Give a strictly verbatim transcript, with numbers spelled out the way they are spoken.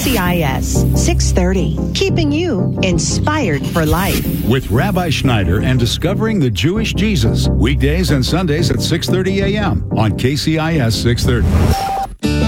C I S six thirty, keeping you inspired for life. With Rabbi Schneider and Discovering the Jewish Jesus, weekdays and Sundays at six thirty a.m. on K C I S six thirty.